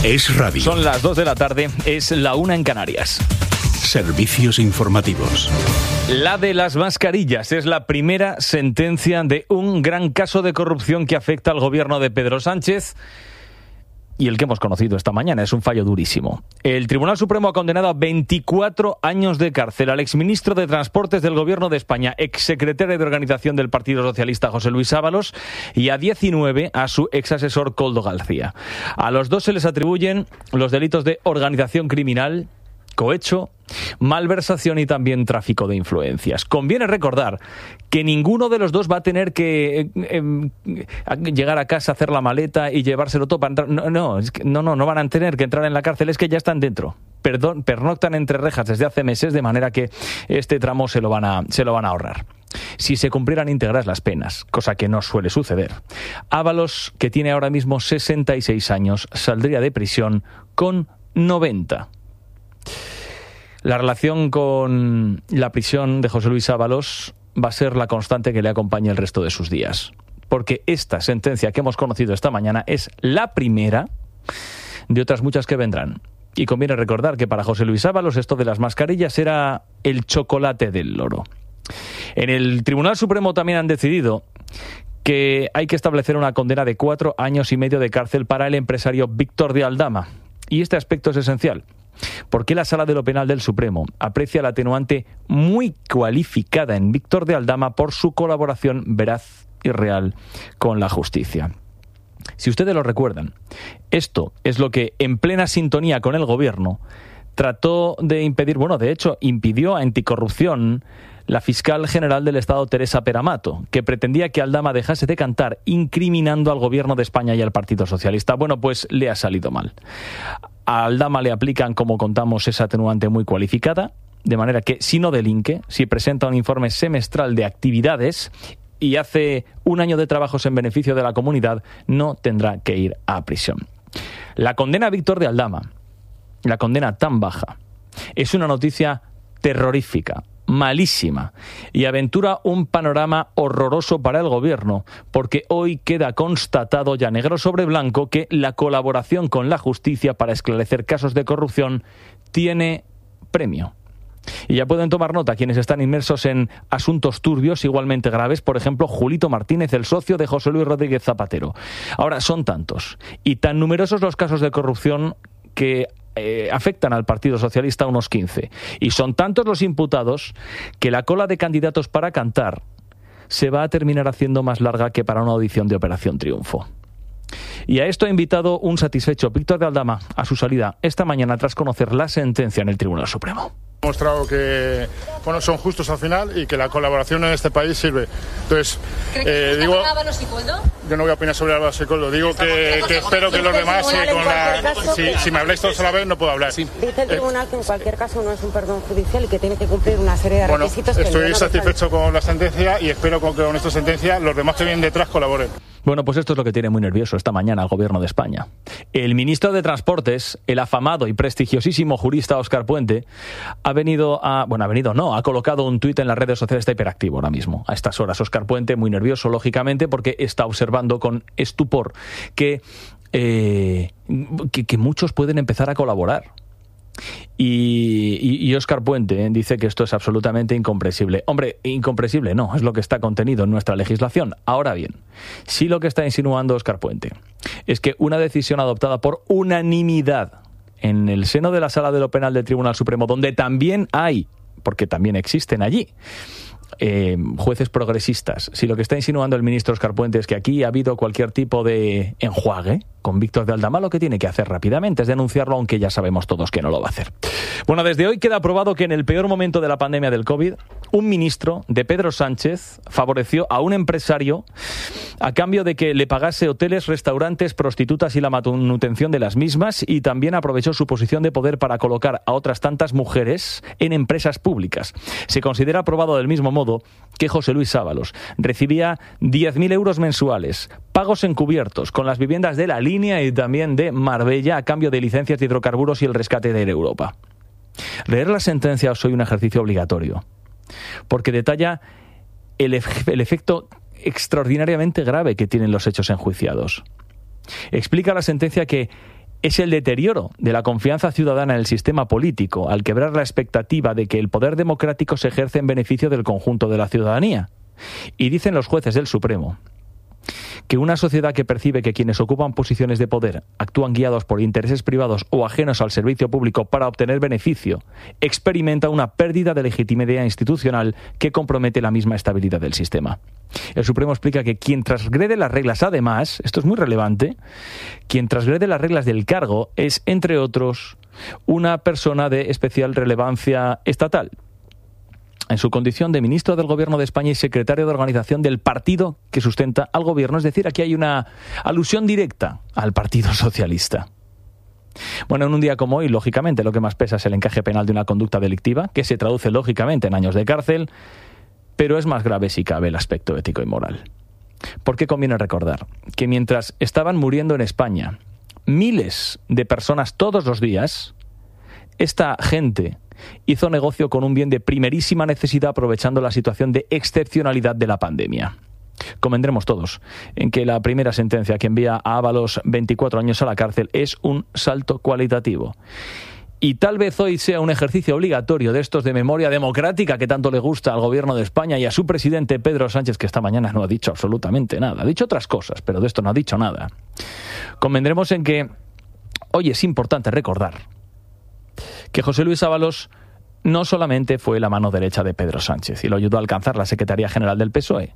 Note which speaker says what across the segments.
Speaker 1: Es radio.
Speaker 2: Son las 2 de la tarde, es la 1 en Canarias.
Speaker 1: Servicios informativos.
Speaker 2: La de las mascarillas es la primera sentencia de un gran caso de corrupción que afecta al gobierno de Pedro Sánchez y el que hemos conocido esta mañana. Es un fallo durísimo. El Tribunal Supremo ha condenado a 24 años de cárcel al exministro de Transportes del Gobierno de España, exsecretario de Organización del Partido Socialista José Luis Ábalos, y a 19 a su exasesor Koldo García. A los dos se les atribuyen los delitos de organización criminal, cohecho, malversación y también tráfico de influencias. Conviene recordar que ninguno de los dos va a tener que llegar a casa, hacer la maleta y llevárselo todo para entrar. No van a tener que entrar en la cárcel, es que ya están dentro. Pernoctan entre rejas desde hace meses, de manera que este tramo se lo van a ahorrar. Si se cumplieran íntegras las penas, cosa que no suele suceder, Ábalos, que tiene ahora mismo 66 años, saldría de prisión con 90. La relación con la prisión de José Luis Ábalos va a ser la constante que le acompañe el resto de sus días. Porque esta sentencia que hemos conocido esta mañana es la primera de otras muchas que vendrán. Y conviene recordar que para José Luis Ábalos esto de las mascarillas era el chocolate del loro. En el Tribunal Supremo también han decidido que hay que establecer una condena de 4 años y medio de cárcel para el empresario Víctor de Aldama. Y este aspecto es esencial, porque la Sala de lo Penal del Supremo aprecia la atenuante muy cualificada en Víctor de Aldama por su colaboración veraz y real con la justicia. Si ustedes lo recuerdan, esto es lo que, en plena sintonía con el gobierno, trató de impedir, de hecho, impidió a Anticorrupción la fiscal general del Estado, Teresa Peramato, que pretendía que Aldama dejase de cantar, incriminando al gobierno de España y al Partido Socialista. Bueno, pues le ha salido mal. A Aldama le aplican, como contamos, esa atenuante muy cualificada, de manera que si no delinque, si presenta un informe semestral de actividades y hace un año de trabajos en beneficio de la comunidad, no tendrá que ir a prisión. La condena a Víctor de Aldama, la condena tan baja, es una noticia terrorífica, malísima, y aventura un panorama horroroso para el gobierno, porque hoy queda constatado ya negro sobre blanco que la colaboración con la justicia para esclarecer casos de corrupción tiene premio. Y ya pueden tomar nota quienes están inmersos en asuntos turbios igualmente graves, por ejemplo, Julito Martínez, el socio de José Luis Rodríguez Zapatero. Ahora, son tantos y tan numerosos los casos de corrupción que afectan al Partido Socialista, unos 15. Y son tantos los imputados que la cola de candidatos para cantar se va a terminar haciendo más larga que para una audición de Operación Triunfo. Y a esto ha invitado un satisfecho Víctor de Aldama a su salida esta mañana tras conocer la sentencia en el Tribunal Supremo.
Speaker 3: Ha mostrado que son justos al final y que la colaboración en este país sirve. Entonces, digo, yo no voy a opinar sobre Ábalos y Koldo. Digo que espero que los demás, si me habláis todos a la vez, no puedo hablar.
Speaker 4: Dice el tribunal que en cualquier caso no es un perdón judicial y que tiene que cumplir una serie de requisitos.
Speaker 3: Estoy satisfecho con la sentencia y espero que con esta sentencia los demás que vienen detrás colaboren.
Speaker 2: Bueno, pues esto es lo que tiene muy nervioso esta mañana al gobierno de España. El ministro de Transportes, el afamado y prestigiosísimo jurista Óscar Puente, ha colocado un tuit en las redes sociales, está hiperactivo ahora mismo. A estas horas, Óscar Puente, muy nervioso, lógicamente, porque está observando con estupor que muchos pueden empezar a colaborar. Y Óscar Puente dice que esto es absolutamente incomprensible. Hombre, incomprensible no, es lo que está contenido en nuestra legislación. Ahora bien, sí lo que está insinuando Óscar Puente es que una decisión adoptada por unanimidad en el seno de la Sala de lo Penal del Tribunal Supremo, donde también hay, porque también existen allí, jueces progresistas, si lo que está insinuando el ministro Óscar Puente es que aquí ha habido cualquier tipo de enjuague con Víctor de Aldama, lo que tiene que hacer rápidamente es denunciarlo, aunque ya sabemos todos que no lo va a hacer. Bueno, desde hoy queda aprobado que en el peor momento de la pandemia del COVID, un ministro de Pedro Sánchez favoreció a un empresario a cambio de que le pagase hoteles, restaurantes, prostitutas y la manutención de las mismas, y también aprovechó su posición de poder para colocar a otras tantas mujeres en empresas públicas. Se considera aprobado del mismo modo que José Luis Ábalos recibía 10.000 euros mensuales, pagos encubiertos con las viviendas de La Línea y también de Marbella a cambio de licencias de hidrocarburos y el rescate de Air Europa. Leer la sentencia es hoy un ejercicio obligatorio, porque detalla el efecto extraordinariamente grave que tienen los hechos enjuiciados. Explica la sentencia que es el deterioro de la confianza ciudadana en el sistema político, al quebrar la expectativa de que el poder democrático se ejerce en beneficio del conjunto de la ciudadanía. Y dicen los jueces del Supremo que una sociedad que percibe que quienes ocupan posiciones de poder actúan guiados por intereses privados o ajenos al servicio público para obtener beneficio, experimenta una pérdida de legitimidad institucional que compromete la misma estabilidad del sistema. El Supremo explica que quien transgrede las reglas, además, esto es muy relevante, quien transgrede las reglas del cargo es, entre otros, una persona de especial relevancia estatal, en su condición de ministro del Gobierno de España y secretario de organización del partido que sustenta al Gobierno. Es decir, aquí hay una alusión directa al Partido Socialista. Bueno, en un día como hoy, lógicamente, lo que más pesa es el encaje penal de una conducta delictiva, que se traduce, lógicamente, en años de cárcel, pero es más grave si cabe el aspecto ético y moral. Porque conviene recordar que mientras estaban muriendo en España miles de personas todos los días, esta gente hizo negocio con un bien de primerísima necesidad aprovechando la situación de excepcionalidad de la pandemia. Convendremos todos en que la primera sentencia que envía a Ábalos 24 años a la cárcel es un salto cualitativo. Y tal vez hoy sea un ejercicio obligatorio de estos de memoria democrática que tanto le gusta al Gobierno de España y a su presidente Pedro Sánchez, que esta mañana no ha dicho absolutamente nada. Ha dicho otras cosas, pero de esto no ha dicho nada. Convendremos en que hoy es importante recordar que José Luis Ábalos no solamente fue la mano derecha de Pedro Sánchez y lo ayudó a alcanzar la Secretaría General del PSOE.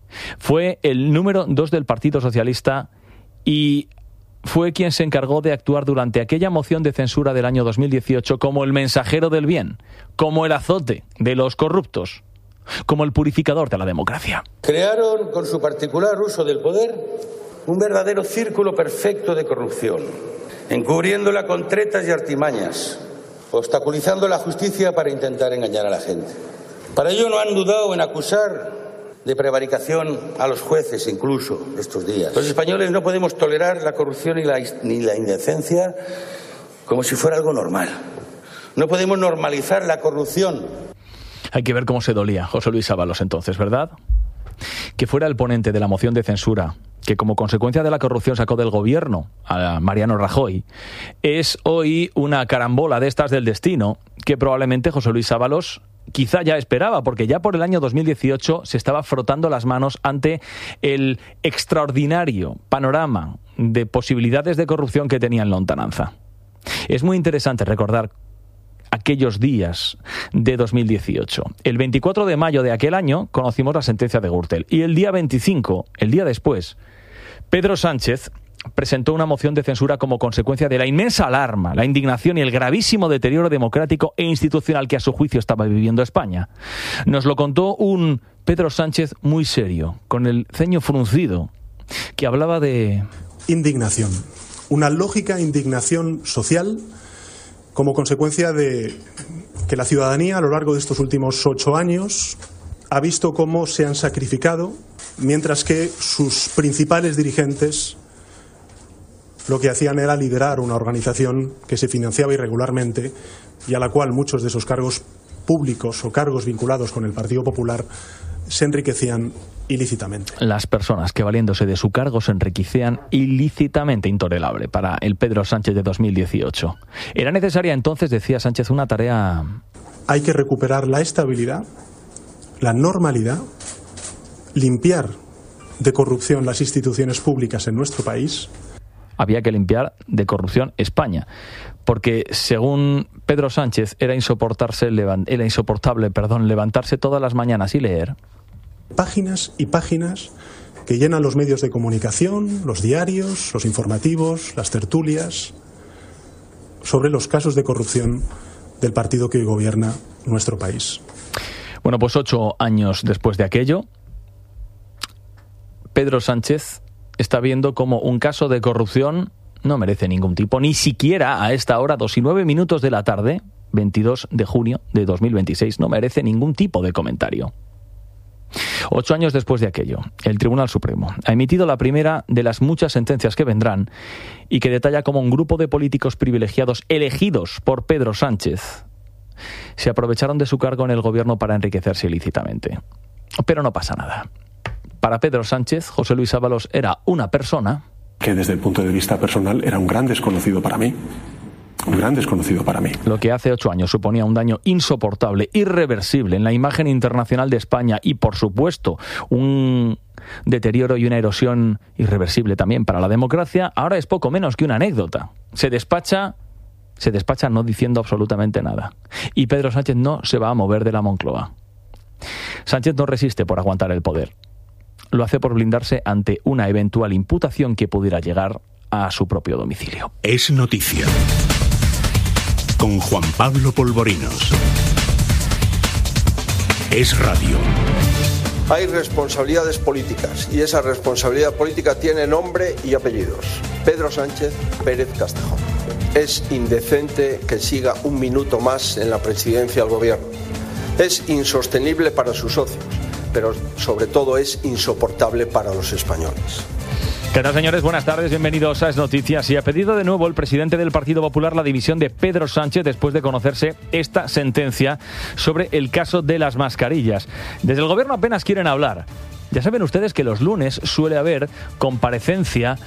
Speaker 2: Fue el número 2 del Partido Socialista y fue quien se encargó de actuar durante aquella moción de censura del año 2018 como el mensajero del bien, como el azote de los corruptos, como el purificador de la democracia.
Speaker 5: Crearon, con su particular uso del poder, un verdadero círculo perfecto de corrupción, encubriéndola con tretas y artimañas, obstaculizando la justicia para intentar engañar a la gente. Para ello no han dudado en acusar de prevaricación a los jueces incluso estos días. Los españoles no podemos tolerar la corrupción ni la indecencia como si fuera algo normal. No podemos normalizar la corrupción.
Speaker 2: Hay que ver cómo se dolía José Luis Ábalos entonces, ¿verdad? Que fuera el ponente de la moción de censura que como consecuencia de la corrupción sacó del gobierno a Mariano Rajoy, es hoy una carambola de estas del destino que probablemente José Luis Ábalos quizá ya esperaba, porque ya por el año 2018 se estaba frotando las manos ante el extraordinario panorama de posibilidades de corrupción que tenía en lontananza. Es muy interesante recordar aquellos días de 2018. El 24 de mayo de aquel año conocimos la sentencia de Gürtel y el día 25, el día después, Pedro Sánchez presentó una moción de censura como consecuencia de la inmensa alarma, la indignación y el gravísimo deterioro democrático e institucional que a su juicio estaba viviendo España. Nos lo contó un Pedro Sánchez muy serio, con el ceño fruncido, que hablaba de
Speaker 6: indignación, una lógica indignación social como consecuencia de que la ciudadanía a lo largo de estos últimos 8 años ha visto cómo se han sacrificado, mientras que sus principales dirigentes lo que hacían era liderar una organización que se financiaba irregularmente y a la cual muchos de esos cargos públicos o cargos vinculados con el Partido Popular se enriquecían ilícitamente.
Speaker 2: Las personas que valiéndose de su cargo se enriquecían ilícitamente, intolerable para el Pedro Sánchez de 2018. Era necesaria entonces, decía Sánchez, una tarea...
Speaker 6: Hay que recuperar la estabilidad, la normalidad, limpiar de corrupción las instituciones públicas en nuestro país.
Speaker 2: Había que limpiar de corrupción España, porque según Pedro Sánchez era insoportable levantarse todas las mañanas y leer
Speaker 6: páginas y páginas que llenan los medios de comunicación, los diarios, los informativos, las tertulias, sobre los casos de corrupción del partido que hoy gobierna nuestro país.
Speaker 2: Bueno, pues 8 años después de aquello, Pedro Sánchez está viendo como un caso de corrupción no merece ningún tipo, ni siquiera a esta hora, 2:09 de la tarde, 22 de junio de 2026, no merece ningún tipo de comentario. 8 años después de aquello, el Tribunal Supremo ha emitido la primera de las muchas sentencias que vendrán y que detalla cómo un grupo de políticos privilegiados elegidos por Pedro Sánchez se aprovecharon de su cargo en el gobierno para enriquecerse ilícitamente. Pero no pasa nada. Para Pedro Sánchez, José Luis Ábalos era una persona
Speaker 6: que desde el punto de vista personal era un gran desconocido para mí. Un gran desconocido para mí.
Speaker 2: Lo que hace 8 años suponía un daño insoportable, irreversible en la imagen internacional de España y, por supuesto, un deterioro y una erosión irreversible también para la democracia, ahora es poco menos que una anécdota. Se despacha no diciendo absolutamente nada. Y Pedro Sánchez no se va a mover de la Moncloa. Sánchez no resiste por aguantar el poder. Lo hace por blindarse ante una eventual imputación que pudiera llegar a su propio domicilio.
Speaker 1: Es noticia. Con Juan Pablo Polvorinos. Es radio.
Speaker 7: Hay responsabilidades políticas y esa responsabilidad política tiene nombre y apellidos. Pedro Sánchez Pérez Castejón. Es indecente que siga un minuto más en la presidencia del gobierno. Es insostenible para sus socios, pero sobre todo es insoportable para los españoles.
Speaker 2: ¿Qué tal, señores? Buenas tardes, bienvenidos a Es Noticias. Y ha pedido de nuevo el presidente del Partido Popular la dimisión de Pedro Sánchez después de conocerse esta sentencia sobre el caso de las mascarillas. Desde el gobierno apenas quieren hablar. Ya saben ustedes que los lunes suele haber comparecencia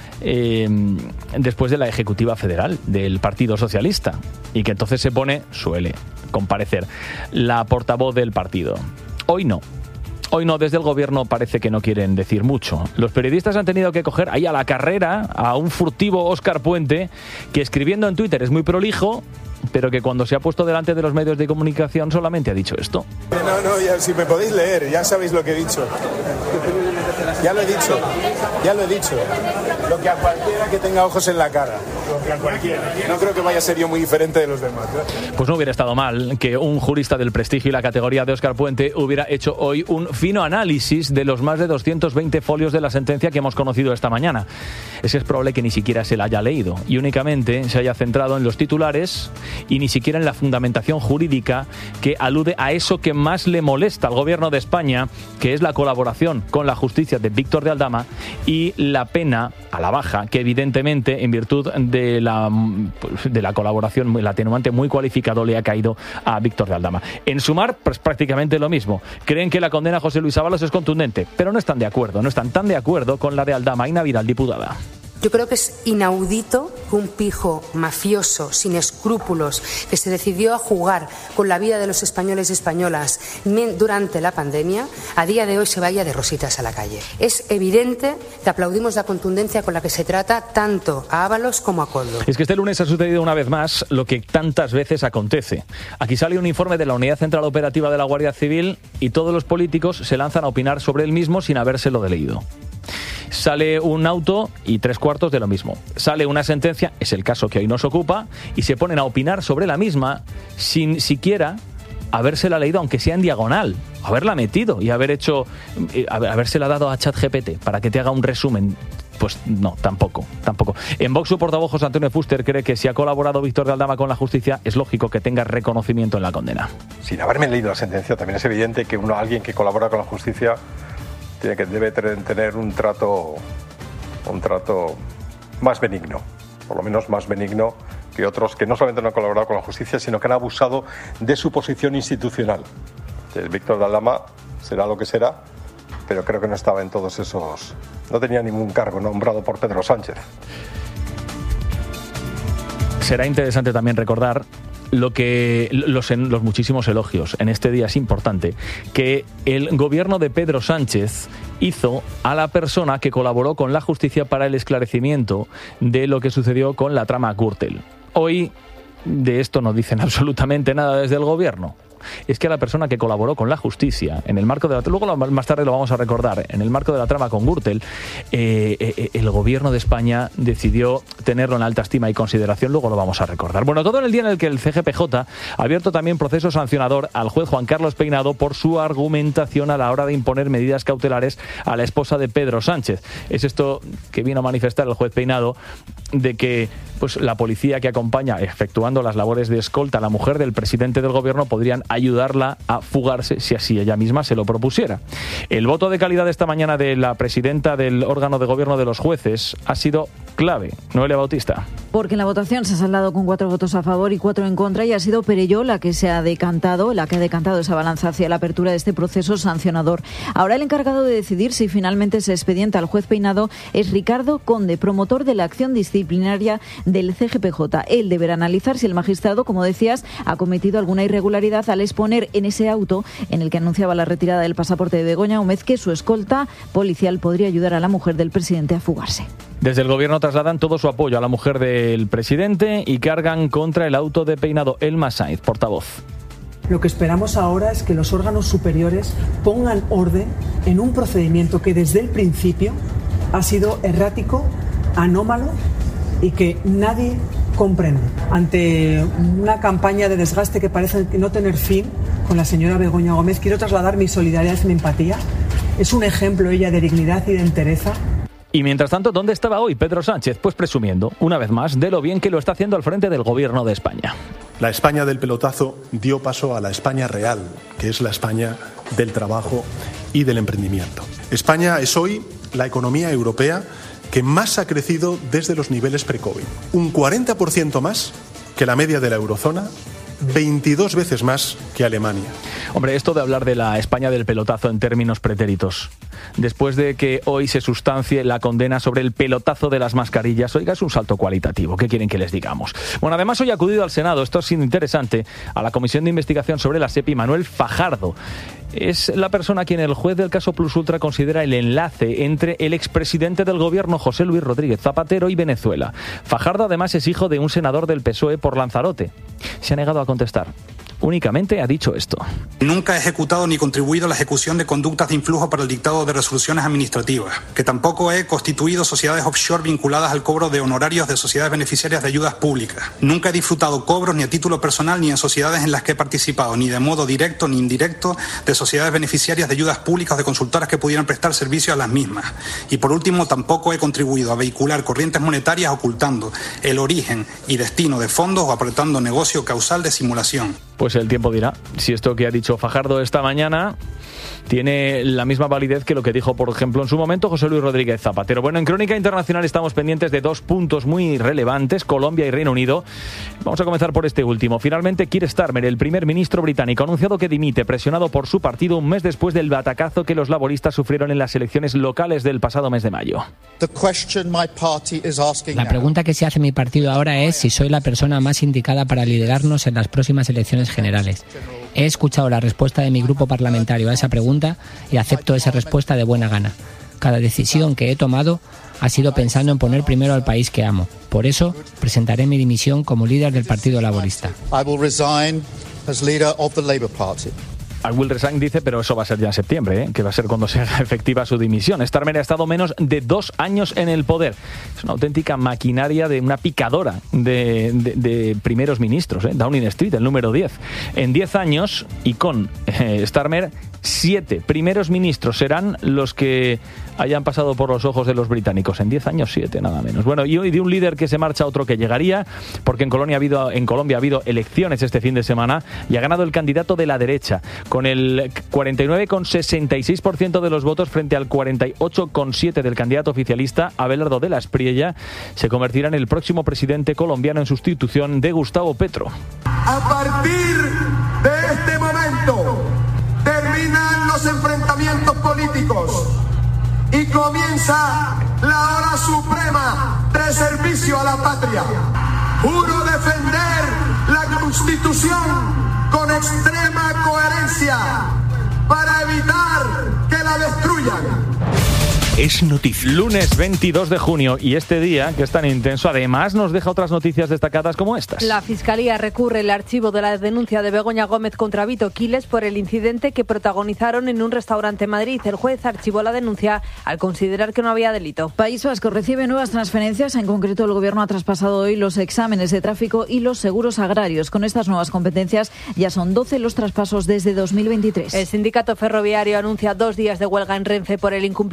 Speaker 2: después de la Ejecutiva Federal del Partido Socialista y que entonces suele comparecer la portavoz del partido. Hoy no. Hoy no, desde el gobierno parece que no quieren decir mucho. Los periodistas han tenido que coger ahí a la carrera a un furtivo Óscar Puente que escribiendo en Twitter es muy prolijo, pero que cuando se ha puesto delante de los medios de comunicación solamente ha dicho esto.
Speaker 8: No, ya, si me podéis leer, ya sabéis lo que he dicho. Ya lo he dicho. Lo que a cualquiera que tenga ojos en la cara. Lo que a cualquiera. No creo que vaya a ser yo muy diferente de los demás.
Speaker 2: Pues no hubiera estado mal que un jurista del prestigio y la categoría de Óscar Puente hubiera hecho hoy un fino análisis de los más de 220 folios de la sentencia que hemos conocido esta mañana. Es probable que ni siquiera se la haya leído y únicamente se haya centrado en los titulares y ni siquiera en la fundamentación jurídica que alude a eso que más le molesta al gobierno de España, que es la colaboración con la justicia de Víctor de Aldama y la pena a la baja, que evidentemente en virtud de la colaboración, el atenuante muy cualificado le ha caído a Víctor de Aldama. En sumar, pues prácticamente lo mismo. Creen que la condena a José Luis Ábalos es contundente, pero no están tan de acuerdo con la de Aldama y Navidad, diputada.
Speaker 9: Yo creo que es inaudito que un pijo mafioso, sin escrúpulos, que se decidió a jugar con la vida de los españoles y españolas durante la pandemia, a día de hoy se vaya de rositas a la calle. Es evidente que aplaudimos la contundencia con la que se trata tanto a Ábalos como a Koldo.
Speaker 2: Es que este lunes ha sucedido una vez más lo que tantas veces acontece. Aquí sale un informe de la Unidad Central Operativa de la Guardia Civil y todos los políticos se lanzan a opinar sobre el mismo sin habérselo leído. Sale un auto y 3/4 de lo mismo. Sale una sentencia, es el caso que hoy nos ocupa, y se ponen a opinar sobre la misma sin siquiera habérsela leído, aunque sea en diagonal, haberla metido y habérsela dado a ChatGPT para que te haga un resumen. Pues no, tampoco. En Vox, su portavoz José Antonio Fuster cree que si ha colaborado Víctor de Aldama con la justicia, es lógico que tenga reconocimiento en la condena.
Speaker 10: Sin haberme leído la sentencia, también es evidente que alguien que colabora con la justicia debe tener un trato más benigno, por lo menos más benigno que otros que no solamente no han colaborado con la justicia, sino que han abusado de su posición institucional. El Víctor de Aldama será lo que será, pero creo que no estaba en todos esos... No tenía ningún cargo nombrado por Pedro Sánchez.
Speaker 2: Será interesante también recordar los muchísimos elogios. En este día es importante que el gobierno de Pedro Sánchez hizo a la persona que colaboró con la justicia para el esclarecimiento de lo que sucedió con la trama Gürtel. Hoy de esto no dicen absolutamente nada desde el gobierno. Es que a la persona que colaboró con la justicia en el marco de luego más tarde lo vamos a recordar, en el marco de la trama con Gürtel, el gobierno de España decidió tenerlo en alta estima y consideración, luego lo vamos a recordar. Bueno, todo en el día en el que el CGPJ ha abierto también proceso sancionador al juez Juan Carlos Peinado por su argumentación a la hora de imponer medidas cautelares a la esposa de Pedro Sánchez. Es esto que vino a manifestar el juez Peinado, de que pues la policía que acompaña efectuando las labores de escolta a la mujer del presidente del gobierno podrían ayudarla a fugarse si así ella misma se lo propusiera. El voto de calidad esta mañana de la presidenta del órgano de gobierno de los jueces ha sido clave. Noelia Bautista.
Speaker 11: Porque en la votación se ha saldado con 4 votos a favor y 4 en contra y ha sido Perelló la que ha decantado esa balanza hacia la apertura de este proceso sancionador. Ahora el encargado de decidir si finalmente se expedienta al juez Peinado es Ricardo Conde, promotor de la acción disciplinaria del CGPJ. Él deberá analizar si el magistrado, como decías, ha cometido alguna irregularidad al exponer en ese auto en el que anunciaba la retirada del pasaporte de Begoña Gómez que su escolta policial podría ayudar a la mujer del presidente a fugarse.
Speaker 2: Desde el Gobierno trasladan todo su apoyo a la mujer del presidente y cargan contra el auto de Peinado. Elma Sainz, portavoz.
Speaker 12: Lo que esperamos ahora es que los órganos superiores pongan orden en un procedimiento que desde el principio ha sido errático, anómalo y que nadie comprende. Ante una campaña de desgaste que parece no tener fin con la señora Begoña Gómez, quiero trasladar mi solidaridad y mi empatía. Es un ejemplo ella de dignidad y de entereza.
Speaker 2: Y mientras tanto, ¿dónde estaba hoy Pedro Sánchez? Pues presumiendo, una vez más, de lo bien que lo está haciendo al frente del Gobierno de España.
Speaker 6: La España del pelotazo dio paso a la España real, que es la España del trabajo y del emprendimiento. España es hoy la economía europea que más ha crecido desde los niveles pre-COVID. Un 40% más que la media de la eurozona, 22 veces más que Alemania.
Speaker 2: Hombre, esto de hablar de la España del pelotazo en términos pretéritos, después de que hoy se sustancie la condena sobre el pelotazo de las mascarillas, oiga, es un salto cualitativo. ¿Qué quieren que les digamos? Bueno, además hoy ha acudido al Senado, esto ha sido interesante, a la Comisión de Investigación sobre la SEPI, Manuel Fajardo. Es la persona a quien el juez del caso Plus Ultra considera el enlace entre el expresidente del gobierno, José Luis Rodríguez Zapatero, y Venezuela. Fajardo además es hijo de un senador del PSOE por Lanzarote. Se ha negado a contestar. Únicamente ha dicho esto.
Speaker 13: Nunca he ejecutado ni contribuido a la ejecución de conductas de influjo para el dictado de resoluciones administrativas, que tampoco he constituido sociedades offshore vinculadas al cobro de honorarios de sociedades beneficiarias de ayudas públicas. Nunca he disfrutado cobros ni a título personal ni en sociedades en las que he participado, ni de modo directo ni indirecto, de sociedades beneficiarias de ayudas públicas o de consultoras que pudieran prestar servicio a las mismas. Y por último, tampoco he contribuido a vehicular corrientes monetarias ocultando el origen y destino de fondos o apretando negocio causal de simulación.
Speaker 2: Pues el tiempo dirá si esto que ha dicho Fajardo esta mañana tiene la misma validez que lo que dijo, por ejemplo, en su momento José Luis Rodríguez Zapatero. Bueno, en Crónica Internacional estamos pendientes de 2 puntos muy relevantes, Colombia y Reino Unido. Vamos a comenzar por este último. Finalmente, Keir Starmer, el primer ministro británico, ha anunciado que dimite, presionado por su partido un mes después del batacazo que los laboristas sufrieron en las elecciones locales del pasado mes de mayo.
Speaker 14: La pregunta que se hace mi partido ahora es si soy la persona más indicada para liderarnos en las próximas elecciones generales. He escuchado la respuesta de mi grupo parlamentario a esa pregunta y acepto esa respuesta de buena gana. Cada decisión que he tomado ha sido pensando en poner primero al país que amo. Por eso, presentaré mi dimisión como líder del Partido Laborista.
Speaker 2: I will resign dice, pero eso va a ser ya en septiembre, que va a ser cuando se haga efectiva su dimisión. Starmer ha estado menos de 2 años en el poder. Es una auténtica maquinaria de una picadora de primeros ministros, Downing Street, el número 10. En 10 años, y con Starmer, 7 primeros ministros serán los que hayan pasado por los ojos de los británicos. En 10 años, 7, nada menos. Bueno, y hoy de un líder que se marcha a otro que llegaría, porque en Colombia ha habido elecciones este fin de semana y ha ganado el candidato de la derecha, con el 49,66% de los votos frente al 48,7% del candidato oficialista. Abelardo de la Espriella se convertirá en el próximo presidente colombiano en sustitución de Gustavo Petro.
Speaker 15: A partir de este momento terminan los enfrentamientos políticos y comienza la hora suprema de servicio a la patria. Juro defender la Constitución con extrema coherencia para evitar que la destruyan.
Speaker 1: Es noticia.
Speaker 2: Lunes 22 de junio y este día, que es tan intenso, además nos deja otras noticias destacadas como estas.
Speaker 16: La Fiscalía recurre el archivo de la denuncia de Begoña Gómez contra Vito Quiles por el incidente que protagonizaron en un restaurante en Madrid. El juez archivó la denuncia al considerar que no había delito.
Speaker 11: País Vasco recibe nuevas transferencias. En concreto, el Gobierno ha traspasado hoy los exámenes de tráfico y los seguros agrarios. Con estas nuevas competencias ya son 12 los traspasos desde 2023.
Speaker 16: El sindicato ferroviario anuncia 2 días de huelga en Renfe por el incumplimiento de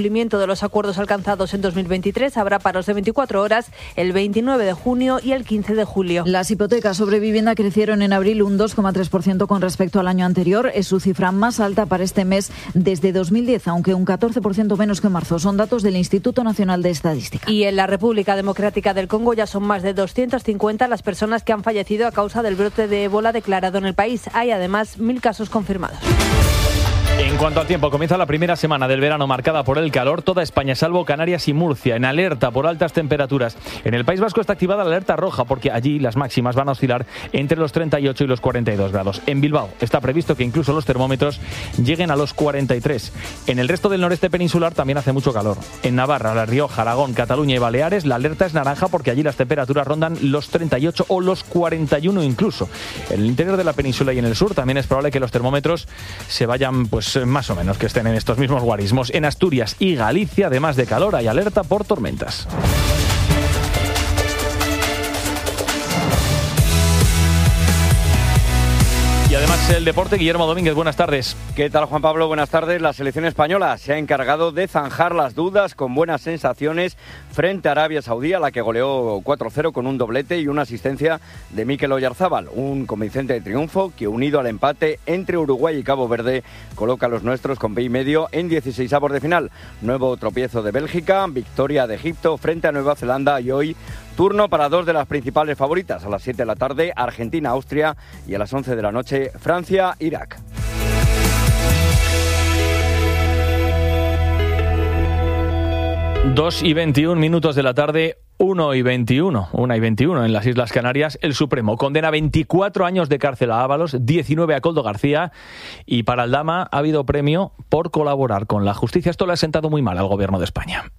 Speaker 16: los acuerdos alcanzados en 2023. Habrá paros de 24 horas el 29 de junio y el 15 de julio.
Speaker 11: Las hipotecas sobre vivienda crecieron en abril un 2,3% con respecto al año anterior. Es su cifra más alta para este mes desde 2010, aunque un 14% menos que en marzo. Son datos del Instituto Nacional de Estadística.
Speaker 16: Y en la República Democrática del Congo ya son más de 250 las personas que han fallecido a causa del brote de ébola declarado en el país. Hay además 1.000 casos confirmados.
Speaker 2: En cuanto al tiempo, comienza la primera semana del verano marcada por el calor. Toda España, salvo Canarias y Murcia, en alerta por altas temperaturas. En el País Vasco está activada la alerta roja porque allí las máximas van a oscilar entre los 38 y los 42 grados. En Bilbao está previsto que incluso los termómetros lleguen a los 43. En el resto del noreste peninsular también hace mucho calor. En Navarra, La Rioja, Aragón, Cataluña y Baleares la alerta es naranja porque allí las temperaturas rondan los 38 o los 41 incluso. En el interior de la península y en el sur también es probable que los termómetros se vayan más o menos que estén en estos mismos guarismos. En Asturias y Galicia, además de calor, hay alerta por tormentas. Y además el deporte, Guillermo Domínguez, buenas tardes.
Speaker 17: ¿Qué tal, Juan Pablo? Buenas tardes. La selección española se ha encargado de zanjar las dudas con buenas sensaciones frente a Arabia Saudí, a la que goleó 4-0 con un doblete y una asistencia de Mikel Oyarzábal. Un convincente triunfo que, unido al empate entre Uruguay y Cabo Verde, coloca a los nuestros con pie y medio en 16avos de final. Nuevo tropiezo de Bélgica, victoria de Egipto frente a Nueva Zelanda y hoy turno para dos de las principales favoritas. A las 7 de la tarde, Argentina-Austria y a las 11 de la noche, Francia-Irak.
Speaker 2: Dos y 21 minutos de la tarde, 1 y 21 en las Islas Canarias. El Supremo condena 24 años de cárcel a Ábalos, 19 a Koldo García, y para Aldama ha habido premio por colaborar con la justicia. Esto le ha sentado muy mal al gobierno de España.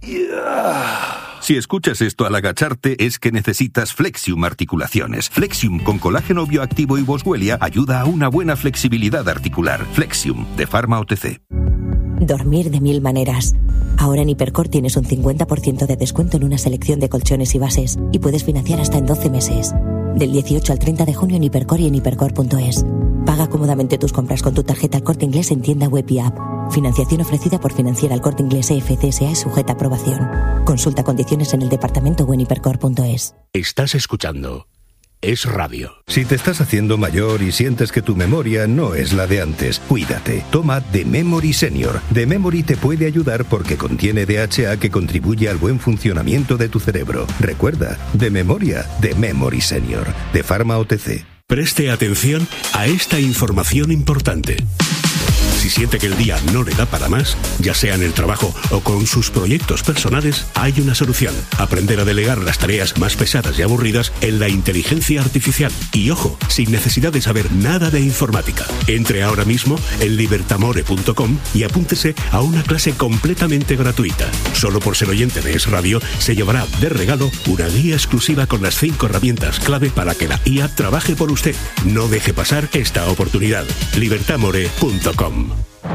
Speaker 1: Si escuchas esto al agacharte es que necesitas Flexium Articulaciones. Flexium con colágeno bioactivo y boswellia ayuda a una buena flexibilidad articular. Flexium, de Pharma OTC.
Speaker 18: Dormir de 1000 maneras. Ahora en Hipercor tienes un 50% de descuento en una selección de colchones y bases y puedes financiar hasta en 12 meses. Del 18 al 30 de junio en Hipercor y en hipercor.es. Paga cómodamente tus compras con tu tarjeta El Corte Inglés en tienda web y app. Financiación ofrecida por Financiera El Corte Inglés EFCSA y sujeta a aprobación. Consulta condiciones en el departamento o en hipercor.es.
Speaker 1: Estás escuchando Es Radio. Si te estás haciendo mayor y sientes que tu memoria no es la de antes, cuídate. Toma The Memory Senior. The Memory te puede ayudar porque contiene DHA que contribuye al buen funcionamiento de tu cerebro. Recuerda, de memoria, The Memory Senior, de Pharma OTC.
Speaker 19: Preste atención a esta información importante. Si siente que el día no le da para más, ya sea en el trabajo o con sus proyectos personales, hay una solución. Aprender a delegar las tareas más pesadas y aburridas en la inteligencia artificial. Y ojo, sin necesidad de saber nada de informática. Entre ahora mismo en libertamore.com y apúntese a una clase completamente gratuita. Solo por ser oyente de Es Radio, se llevará de regalo una guía exclusiva con las 5 herramientas clave para que la IA trabaje por usted. No deje pasar esta oportunidad. libertamore.com.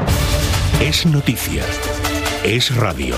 Speaker 1: Es noticia. Es radio.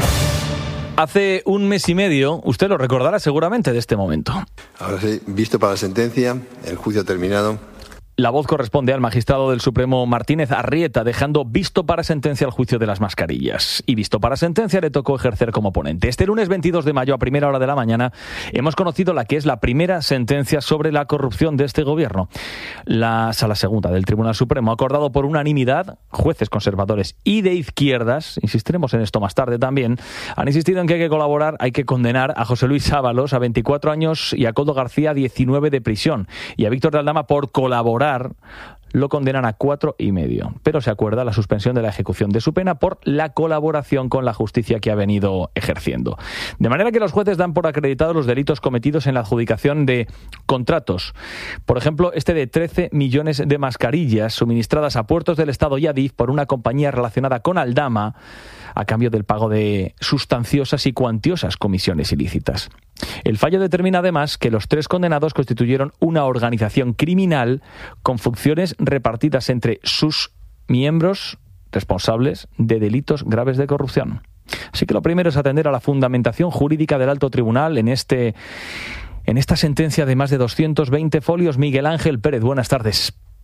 Speaker 2: Hace un mes y medio, usted lo recordará seguramente de este momento.
Speaker 20: Ahora sí, visto para la sentencia, el juicio ha terminado.
Speaker 2: La voz corresponde al magistrado del Supremo Martínez Arrieta, dejando visto para sentencia el juicio de las mascarillas. Y visto para sentencia le tocó ejercer como ponente. Este lunes 22 de mayo, a primera hora de la mañana, hemos conocido la que es la primera sentencia sobre la corrupción de este gobierno. La Sala Segunda del Tribunal Supremo ha acordado por unanimidad, jueces conservadores y de izquierdas, insistiremos en esto más tarde también, han insistido en que hay que colaborar, hay que condenar a José Luis Ábalos a 24 años y a Koldo García a 19 de prisión. Y a Víctor de Aldama por colaborar lo condenan a 4,5, pero se acuerda la suspensión de la ejecución de su pena por la colaboración con la justicia que ha venido ejerciendo. De manera que los jueces dan por acreditados los delitos cometidos en la adjudicación de contratos. Por ejemplo, este de 13 millones de mascarillas suministradas a puertos del Estado y Adif por una compañía relacionada con Aldama a cambio del pago de sustanciosas y cuantiosas comisiones ilícitas. El fallo determina además que los 3 condenados constituyeron una organización criminal con funciones repartidas entre sus miembros responsables de delitos graves de corrupción. Así que lo primero es atender a la fundamentación jurídica del Alto Tribunal en esta sentencia de más de 220 folios. Miguel Ángel Pérez, buenas tardes.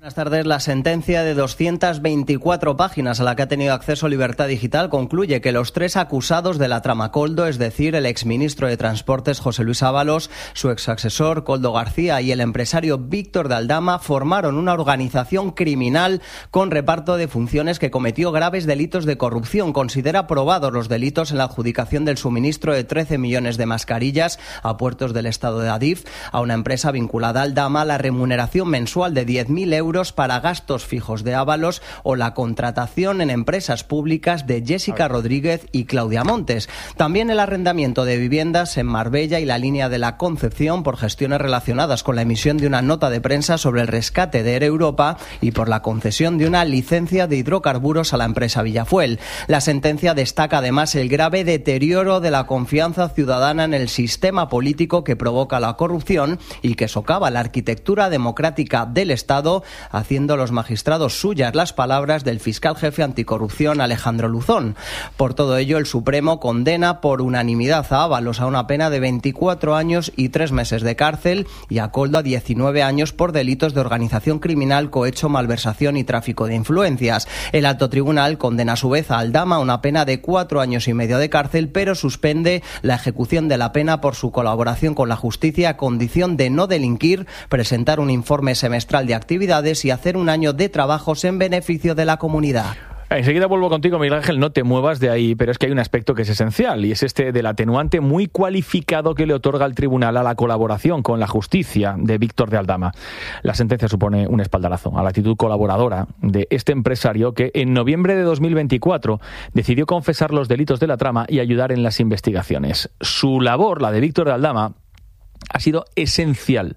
Speaker 21: Buenas tardes. La sentencia de 224 páginas a la que ha tenido acceso Libertad Digital concluye que los 3 acusados de la trama Koldo, es decir, el exministro de Transportes José Luis Ábalos, su exasesor Koldo García y el empresario Víctor de Aldama, formaron una organización criminal con reparto de funciones que cometió graves delitos de corrupción. Considera probados los delitos en la adjudicación del suministro de 13 millones de mascarillas a puertos del estado de Adif, a una empresa vinculada a Aldama, la remuneración mensual de 10.000 euros para gastos fijos de Ábalos o la contratación en empresas públicas de Jessica Rodríguez y Claudia Montes. También el arrendamiento de viviendas en Marbella y la línea de la Concepción por gestiones relacionadas con la emisión de una nota de prensa sobre el rescate de Air Europa y por la concesión de una licencia de hidrocarburos a la empresa Villafuel. La sentencia destaca además el grave deterioro de la confianza ciudadana en el sistema político que provoca la corrupción y que socava la arquitectura democrática del Estado, haciendo los magistrados suyas las palabras del fiscal jefe anticorrupción Alejandro Luzón. Por todo ello, el Supremo condena por unanimidad a Ábalos a una pena de 24 años y 3 meses de cárcel y a Koldo a 19 años por delitos de organización criminal, cohecho, malversación y tráfico de influencias. El alto tribunal condena a su vez a Aldama a una pena de 4 años y medio de cárcel, pero suspende la ejecución de la pena por su colaboración con la justicia a condición de no delinquir, presentar un informe semestral de actividades y hacer un año de trabajos en beneficio de la comunidad.
Speaker 2: Enseguida vuelvo contigo, Miguel Ángel, no te muevas de ahí, pero es que hay un aspecto que es esencial y es este del atenuante muy cualificado que le otorga el tribunal a la colaboración con la justicia de Víctor de Aldama. La sentencia supone un espaldarazo a la actitud colaboradora de este empresario que en noviembre de 2024 decidió confesar los delitos de la trama y ayudar en las investigaciones. Su labor, la de Víctor de Aldama, ha sido esencial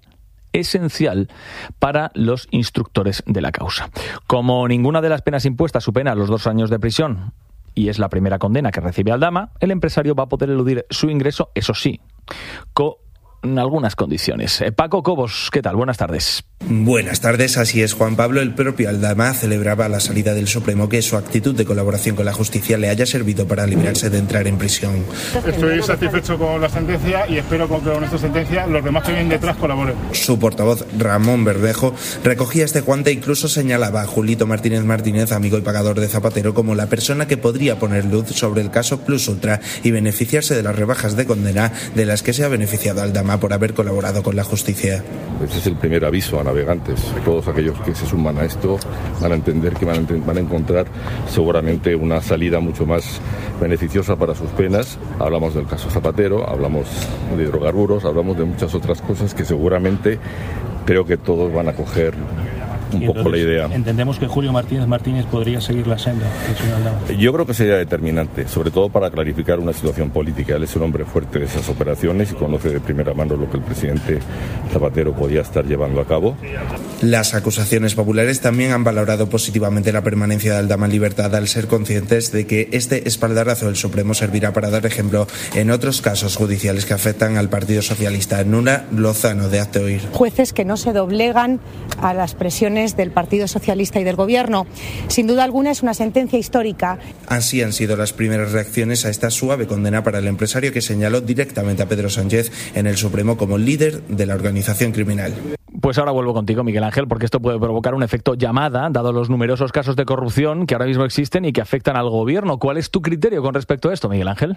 Speaker 2: para los instructores de la causa. Como ninguna de las penas impuestas supera los 2 años de prisión y es la primera condena que recibe Aldama, el empresario va a poder eludir su ingreso, eso sí, con algunas condiciones. Paco Cobos, ¿qué tal? Buenas tardes.
Speaker 22: Buenas tardes, así es, Juan Pablo. El propio Aldama celebraba a la salida del Supremo que su actitud de colaboración con la justicia le haya servido para librarse de entrar en prisión.
Speaker 3: Estoy satisfecho con la sentencia y espero que con esta sentencia los demás que vienen detrás colaboren.
Speaker 22: Su portavoz, Ramón Verdejo, recogía este guante e incluso señalaba a Julito Martínez Martínez, amigo y pagador de Zapatero, como la persona que podría poner luz sobre el caso Plus Ultra y beneficiarse de las rebajas de condena de las que se ha beneficiado Aldama por haber colaborado con la justicia.
Speaker 23: Este es el primer aviso a navegantes. Todos aquellos que se suman a esto van a entender que van a encontrar seguramente una salida mucho más beneficiosa para sus penas. Hablamos del caso Zapatero, hablamos de hidrocarburos, hablamos de muchas otras cosas que seguramente creo que todos van a coger un poco la idea.
Speaker 24: Entendemos que Julio Martínez podría seguir la senda del señor Aldama.
Speaker 23: Yo creo que sería determinante, sobre todo para clarificar una situación política. Él es un hombre fuerte de esas operaciones y conoce de primera mano lo que el presidente Zapatero podía estar llevando a cabo.
Speaker 22: Las acusaciones populares también han valorado positivamente la permanencia de Aldama en libertad al ser conscientes de que este espaldarazo del Supremo servirá para dar ejemplo en otros casos judiciales que afectan al Partido Socialista. Nura Lozano, de Hazte Oír.
Speaker 25: Jueces que no se doblegan a las presiones del Partido Socialista y del Gobierno. Sin duda alguna es una sentencia histórica.
Speaker 22: Así han sido las primeras reacciones a esta suave condena para el empresario que señaló directamente a Pedro Sánchez en el Supremo como líder de la organización criminal.
Speaker 2: Pues ahora vuelvo contigo, Miguel Ángel, porque esto puede provocar un efecto llamada, dado los numerosos casos de corrupción que ahora mismo existen y que afectan al Gobierno. ¿Cuál es tu criterio con respecto a esto, Miguel Ángel?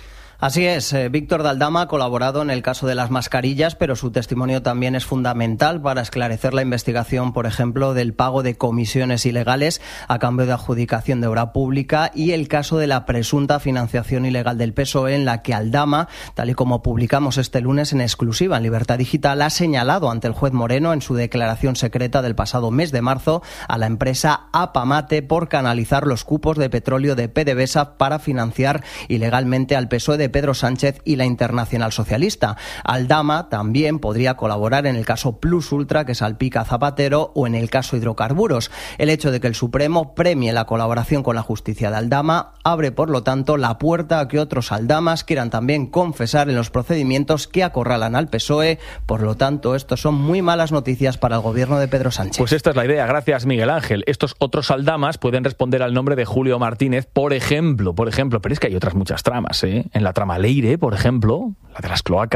Speaker 21: Así es, Víctor de Aldama ha colaborado en el caso de las mascarillas, pero su testimonio también es fundamental para esclarecer la investigación, por ejemplo, del pago de comisiones ilegales a cambio de adjudicación de obra pública y el caso de la presunta financiación ilegal del PSOE, en la que Aldama, tal y como publicamos este lunes en exclusiva en Libertad Digital, ha señalado ante el juez Moreno en su declaración secreta del pasado mes de marzo a la empresa Apamate por canalizar los cupos de petróleo de PDVSA para financiar ilegalmente al PSOE de Pedro Sánchez y la Internacional Socialista. Aldama también podría colaborar en el caso Plus Ultra que salpica a Zapatero o en el caso hidrocarburos. El hecho de que el Supremo premie la colaboración con la justicia de Aldama abre, por lo tanto, la puerta a que otros Aldamas quieran también confesar en los procedimientos que acorralan al PSOE. Por lo tanto, esto son muy malas noticias para el gobierno de Pedro Sánchez.
Speaker 2: Pues esta es la idea. Gracias, Miguel Ángel. Estos otros Aldamas pueden responder al nombre de Julio Martínez, por ejemplo, pero es que hay otras muchas tramas, ¿eh? En la trama Leire, por ejemplo, la de las cloacas,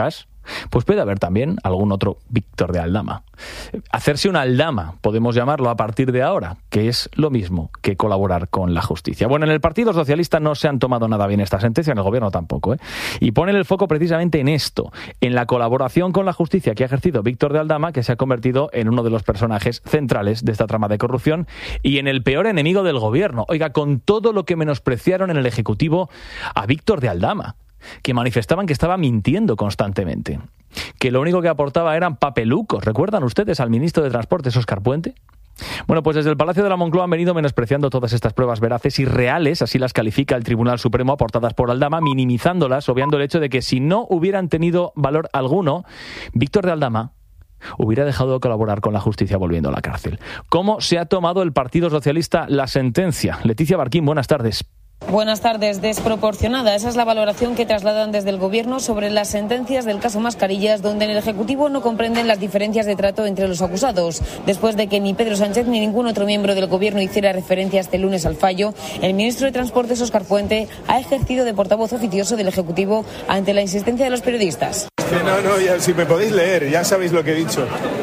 Speaker 2: pues puede haber también algún otro Víctor de Aldama. Hacerse una Aldama, podemos llamarlo a partir de ahora, que es lo mismo que colaborar con la justicia. Bueno, en el Partido Socialista no se han tomado nada bien esta sentencia, en el gobierno tampoco, y ponen el foco precisamente en esto, en la colaboración con la justicia que ha ejercido Víctor de Aldama, que se ha convertido en uno de los personajes centrales de esta trama de corrupción y en el peor enemigo del gobierno. Oiga, con todo lo que menospreciaron en el Ejecutivo a Víctor de Aldama, que manifestaban que estaba mintiendo constantemente, que lo único que aportaba eran papelucos. ¿Recuerdan ustedes al ministro de Transportes, Óscar Puente? Bueno, pues desde el Palacio de la Moncloa han venido menospreciando todas estas pruebas veraces y reales, así las califica el Tribunal Supremo, aportadas por Aldama, minimizándolas, obviando el hecho de que si no hubieran tenido valor alguno, Víctor de Aldama hubiera dejado de colaborar con la justicia volviendo a la cárcel. ¿Cómo se ha tomado el Partido Socialista la sentencia? Leticia Barquín, buenas tardes.
Speaker 4: Buenas tardes. Desproporcionada. Esa es la valoración que trasladan desde el Gobierno sobre las sentencias del caso Mascarillas, donde en el Ejecutivo no comprenden las diferencias de trato entre los acusados. Después de que ni Pedro Sánchez ni ningún otro miembro del Gobierno hiciera referencia este lunes al fallo, el ministro de Transportes, Óscar Puente, ha ejercido de portavoz oficioso del Ejecutivo ante la insistencia de los periodistas.
Speaker 5: No, ya, si me podéis leer, ya sabéis lo que he dicho.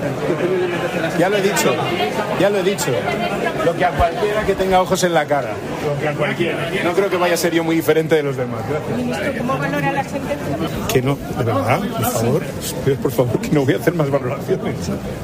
Speaker 5: Ya lo he dicho. Lo que a cualquiera que tenga ojos en la cara. Lo que a cualquiera. No creo que vaya a ser yo muy diferente de los demás. Gracias.
Speaker 25: Ministro, ¿cómo valora la sentencia?
Speaker 5: Que no, de verdad, por favor, que no voy a hacer más valoraciones.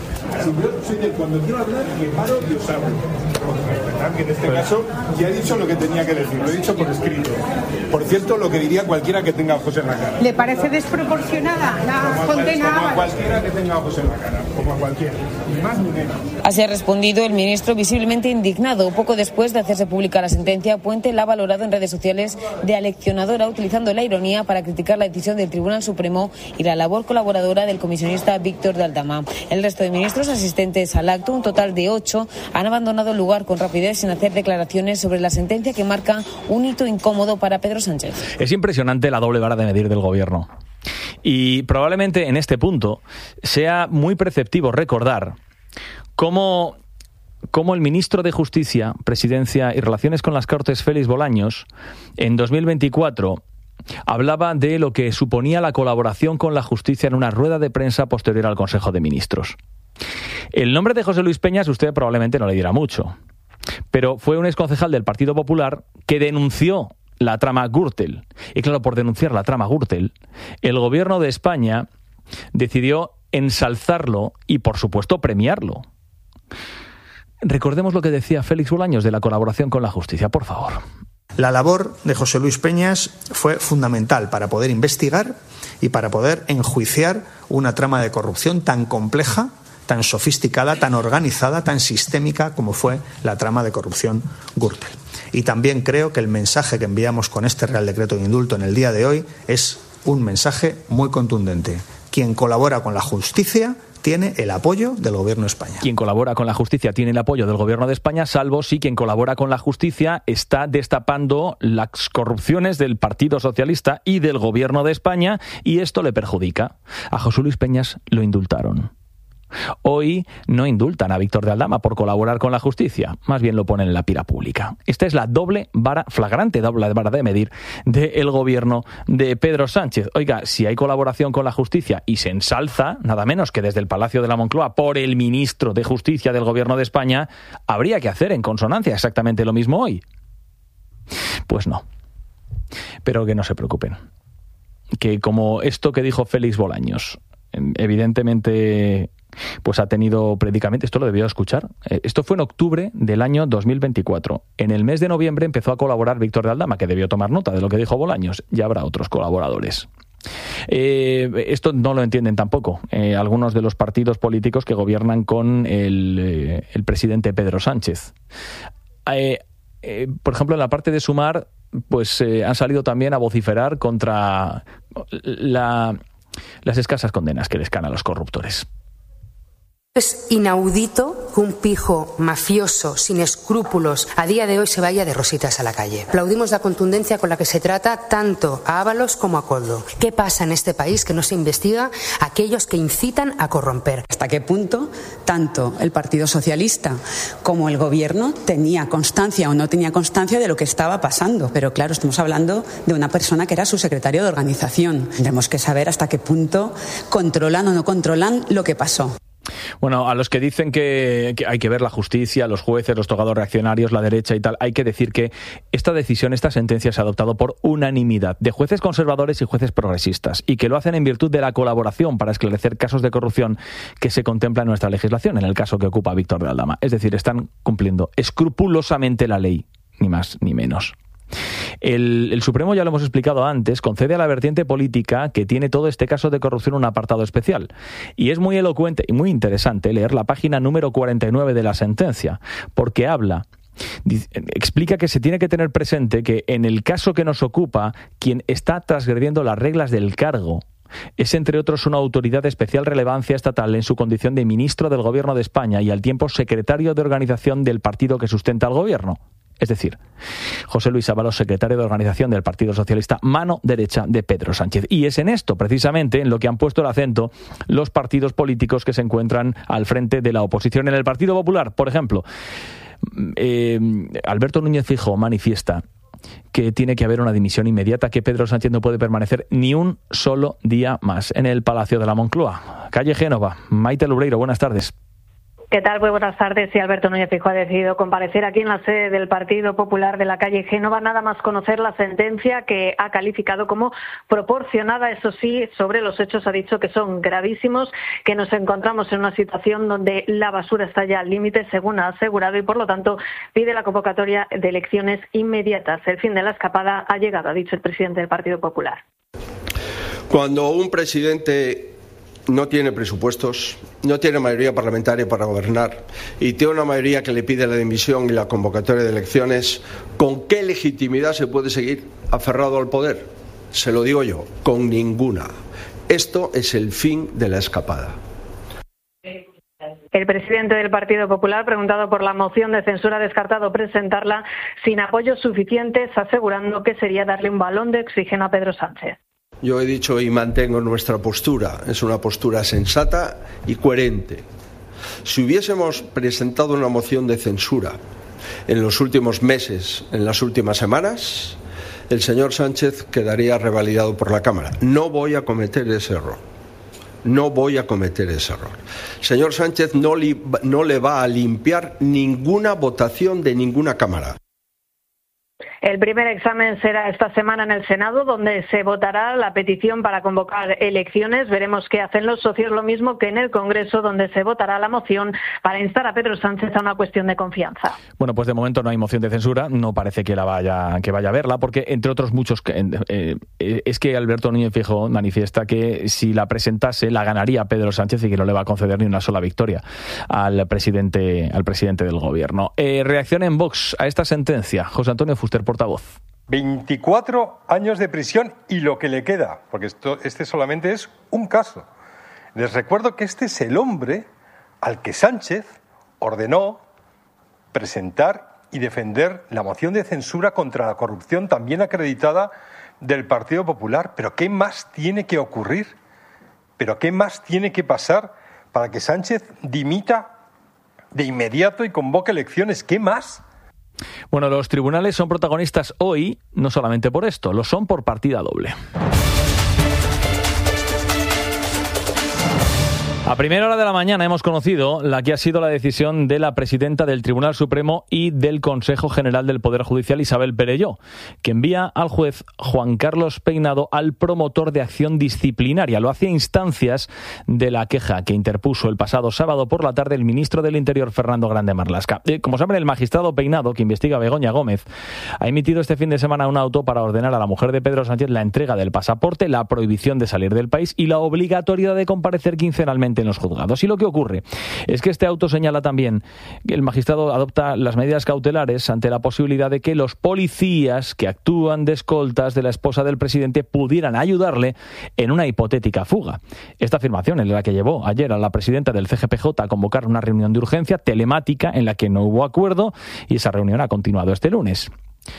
Speaker 5: Cuando quiero hablar, me paro y os hablo. Verdad que en este caso ya he dicho lo que tenía que decir, lo he dicho por escrito. Por cierto, lo que diría cualquiera que tenga ojos en la cara.
Speaker 25: ¿Le parece desproporcionada la condena?
Speaker 5: Como a cualquiera que tenga ojos en la cara, como a cualquiera, ni más ni menos.
Speaker 4: Así ha respondido el ministro, visiblemente indignado. Poco después de hacerse pública la sentencia, Puente la ha valorado en redes sociales de aleccionadora, utilizando la ironía para criticar la decisión del Tribunal Supremo y la labor colaboradora del comisionista Víctor de Aldama. El resto de ministros asistentes al acto, un total de 8, han abandonado el lugar con rapidez sin hacer declaraciones sobre la sentencia que marca un hito incómodo para Pedro Sánchez.
Speaker 2: Es impresionante la doble vara de medir del gobierno. Y probablemente en este punto sea muy perceptivo recordar cómo el ministro de Justicia, Presidencia y Relaciones con las Cortes, Félix Bolaños, en 2024 hablaba de lo que suponía la colaboración con la justicia en una rueda de prensa posterior al Consejo de Ministros. El nombre de José Luis Peñas usted probablemente no le dirá mucho, pero fue un exconcejal del Partido Popular que denunció la trama Gürtel. Y claro, por denunciar la trama Gürtel, el gobierno de España decidió ensalzarlo y, por supuesto, premiarlo. Recordemos lo que decía Félix Bolaños de la colaboración con la justicia, por favor.
Speaker 7: La labor de José Luis Peñas fue fundamental para poder investigar y para poder enjuiciar una trama de corrupción tan compleja, tan sofisticada, tan organizada, tan sistémica como fue la trama de corrupción Gürtel. Y también creo que el mensaje que enviamos con este Real Decreto de Indulto en el día de hoy es un mensaje muy contundente. Quien colabora con la justicia tiene el apoyo del Gobierno de España.
Speaker 2: Quien colabora con la justicia tiene el apoyo del Gobierno de España, salvo si quien colabora con la justicia está destapando las corrupciones del Partido Socialista y del Gobierno de España, y esto le perjudica. A José Luis Peñas lo indultaron. Hoy no indultan a Víctor de Aldama por colaborar con la justicia, más bien lo ponen en la pira pública. Esta es la flagrante doble vara de medir del gobierno de Pedro Sánchez. Oiga, si hay colaboración con la justicia y se ensalza, nada menos que desde el Palacio de la Moncloa, por el ministro de Justicia del gobierno de España, habría que hacer en consonancia exactamente lo mismo hoy. Pues no. Pero que no se preocupen. Que como esto que dijo Félix Bolaños, evidentemente pues ha tenido predicamento, esto lo debió escuchar. Esto fue en octubre del año 2024. En el mes de noviembre empezó a colaborar Víctor de Aldama, que debió tomar nota de lo que dijo Bolaños. Ya habrá otros colaboradores. Esto no lo entienden tampoco algunos de los partidos políticos que gobiernan con el presidente Pedro Sánchez. Por ejemplo, en la parte de Sumar, pues han salido también a vociferar contra las escasas condenas que les caen a los corruptores.
Speaker 6: Es inaudito que un pijo mafioso, sin escrúpulos, a día de hoy se vaya de rositas a la calle. Aplaudimos la contundencia con la que se trata tanto a Ábalos como a Koldo. ¿Qué pasa en este país que no se investiga a aquellos que incitan a corromper?
Speaker 8: ¿Hasta qué punto tanto el Partido Socialista como el Gobierno tenía constancia o no tenía constancia de lo que estaba pasando? Pero claro, estamos hablando de una persona que era su secretario de organización. Tendremos que saber hasta qué punto controlan o no controlan lo que pasó.
Speaker 2: Bueno, a los que dicen que hay que ver la justicia, los jueces, los togados reaccionarios, la derecha y tal, hay que decir que esta decisión, esta sentencia se ha adoptado por unanimidad de jueces conservadores y jueces progresistas, y que lo hacen en virtud de la colaboración para esclarecer casos de corrupción que se contempla en nuestra legislación, en el caso que ocupa Víctor de Aldama. Es decir, están cumpliendo escrupulosamente la ley, ni más ni menos. El Supremo, ya lo hemos explicado antes, concede a la vertiente política que tiene todo este caso de corrupción un apartado especial. Y es muy elocuente y muy interesante leer la página número 49 de la sentencia, porque explica que se tiene que tener presente que en el caso que nos ocupa, quien está transgrediendo las reglas del cargo es, entre otros, una autoridad de especial relevancia estatal en su condición de ministro del Gobierno de España y al tiempo secretario de organización del partido que sustenta al Gobierno. Es decir, José Luis Ábalos, secretario de organización del Partido Socialista, mano derecha de Pedro Sánchez. Y es en esto, precisamente, en lo que han puesto el acento los partidos políticos que se encuentran al frente de la oposición. En el Partido Popular, por ejemplo, Alberto Núñez Feijóo manifiesta que tiene que haber una dimisión inmediata, que Pedro Sánchez no puede permanecer ni un solo día más en el Palacio de la Moncloa. Calle Génova, Maite Loureiro, buenas tardes.
Speaker 9: ¿Qué tal? Muy buenas tardes. Sí, Alberto Núñez Feijóo ha decidido comparecer aquí en la sede del Partido Popular de la calle Génova, nada más conocer la sentencia, que ha calificado como proporcionada. Eso sí, sobre los hechos ha dicho que son gravísimos, que nos encontramos en una situación donde la basura está ya al límite, según ha asegurado, y por lo tanto pide la convocatoria de elecciones inmediatas. El fin de la escapada ha llegado, ha dicho el presidente del Partido Popular.
Speaker 10: Cuando un presidente no tiene presupuestos, no tiene mayoría parlamentaria para gobernar y tiene una mayoría que le pide la dimisión y la convocatoria de elecciones, ¿con qué legitimidad se puede seguir aferrado al poder? Se lo digo yo, con ninguna. Esto es el fin de la escapada.
Speaker 9: El presidente del Partido Popular, preguntado por la moción de censura, ha descartado presentarla sin apoyos suficientes, asegurando que sería darle un balón de oxígeno a Pedro Sánchez.
Speaker 10: Yo he dicho y mantengo nuestra postura. Es una postura sensata y coherente. Si hubiésemos presentado una moción de censura en los últimos meses, en las últimas semanas, el señor Sánchez quedaría revalidado por la Cámara. No voy a cometer ese error. No voy a cometer ese error. El señor Sánchez no le va a limpiar ninguna votación de ninguna Cámara.
Speaker 9: El primer examen será esta semana en el Senado, donde se votará la petición para convocar elecciones. Veremos qué hacen los socios, lo mismo que en el Congreso, donde se votará la moción para instar a Pedro Sánchez a una cuestión de confianza.
Speaker 2: Bueno, pues de momento no hay moción de censura, no parece que vaya a verla, porque entre otros muchos, es que Alberto Núñez Feijóo manifiesta que si la presentase la ganaría Pedro Sánchez y que no le va a conceder ni una sola victoria al presidente del Gobierno. Reacción en Vox a esta sentencia, José Antonio Fuster, portavoz.
Speaker 12: 24 años de prisión y lo que le queda, porque este solamente es un caso. Les recuerdo que este es el hombre al que Sánchez ordenó presentar y defender la moción de censura contra la corrupción también acreditada del Partido Popular. ¿Pero qué más tiene que ocurrir? ¿Pero qué más tiene que pasar para que Sánchez dimita de inmediato y convoque elecciones? ¿Qué más?
Speaker 2: Bueno, los tribunales son protagonistas hoy, no solamente por esto, lo son por partida doble. A primera hora de la mañana hemos conocido la que ha sido la decisión de la presidenta del Tribunal Supremo y del Consejo General del Poder Judicial, Isabel Perelló, que envía al juez Juan Carlos Peinado al promotor de acción disciplinaria. Lo hacía a instancias de la queja que interpuso el pasado sábado por la tarde el ministro del Interior, Fernando Grande Marlaska. Como saben, el magistrado Peinado, que investiga a Begoña Gómez, ha emitido este fin de semana un auto para ordenar a la mujer de Pedro Sánchez la entrega del pasaporte, la prohibición de salir del país y la obligatoriedad de comparecer quincenalmente en los juzgados. Y lo que ocurre es que este auto señala también que el magistrado adopta las medidas cautelares ante la posibilidad de que los policías que actúan de escoltas de la esposa del presidente pudieran ayudarle en una hipotética fuga. Esta afirmación es la que llevó ayer a la presidenta del CGPJ a convocar una reunión de urgencia telemática en la que no hubo acuerdo, y esa reunión ha continuado este lunes.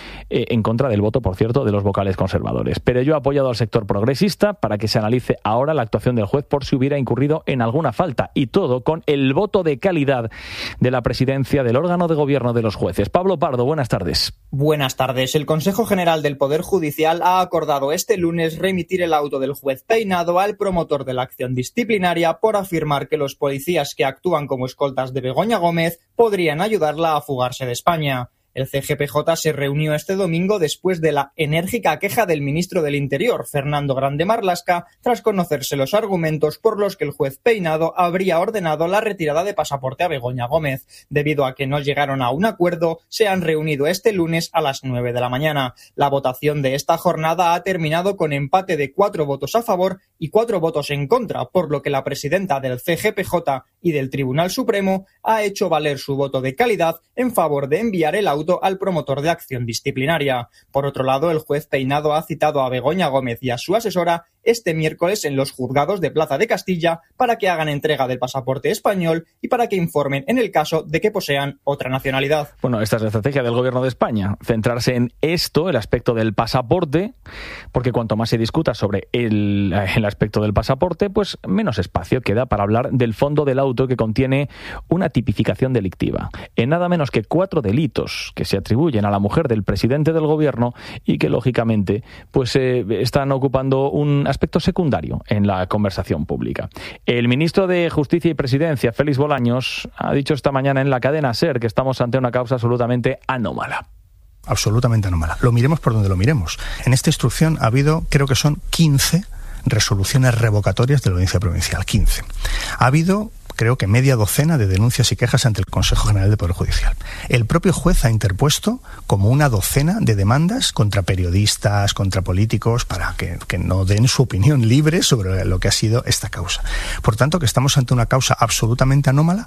Speaker 2: En contra del voto, por cierto, de los vocales conservadores. Pero yo he apoyado al sector progresista para que se analice ahora la actuación del juez por si hubiera incurrido en alguna falta, y todo con el voto de calidad de la presidencia del órgano de gobierno de los jueces. Pablo Pardo, buenas tardes.
Speaker 11: Buenas tardes. El Consejo General del Poder Judicial ha acordado este lunes remitir el auto del juez Peinado al promotor de la acción disciplinaria por afirmar que los policías que actúan como escoltas de Begoña Gómez podrían ayudarla a fugarse de España. El CGPJ se reunió este domingo después de la enérgica queja del ministro del Interior, Fernando Grande Marlaska, tras conocerse los argumentos por los que el juez Peinado habría ordenado la retirada de pasaporte a Begoña Gómez. Debido a que no llegaron a un acuerdo, se han reunido este lunes a las 9 de la mañana. La votación de esta jornada ha terminado con empate de 4 votos a favor y 4 votos en contra, por lo que la presidenta del CGPJ y del Tribunal Supremo ha hecho valer su voto de calidad en favor de enviar el auto al promotor de acción disciplinaria. Por otro lado, el juez Peinado ha citado a Begoña Gómez y a su asesora este miércoles en los juzgados de Plaza de Castilla para que hagan entrega del pasaporte español y para que informen en el caso de que posean otra nacionalidad.
Speaker 2: Bueno, esta es la estrategia del Gobierno de España, centrarse en esto, el aspecto del pasaporte, porque cuanto más se discuta sobre el aspecto del pasaporte, pues menos espacio queda para hablar del fondo del auto, que contiene una tipificación delictiva en nada menos que 4 delitos que se atribuyen a la mujer del presidente del Gobierno y que, lógicamente, pues están ocupando un aspecto secundario en la conversación pública. El ministro de Justicia y Presidencia, Félix Bolaños, ha dicho esta mañana en la cadena SER que estamos ante una causa absolutamente anómala.
Speaker 7: Absolutamente anómala. Lo miremos por donde lo miremos. En esta instrucción ha habido, creo que son 15 resoluciones revocatorias de la Audiencia Provincial. 15. Ha habido, creo que media docena de denuncias y quejas ante el Consejo General del Poder Judicial. El propio juez ha interpuesto como una docena de demandas contra periodistas, contra políticos, para que no den su opinión libre sobre lo que ha sido esta causa. Por tanto, que estamos ante una causa absolutamente anómala,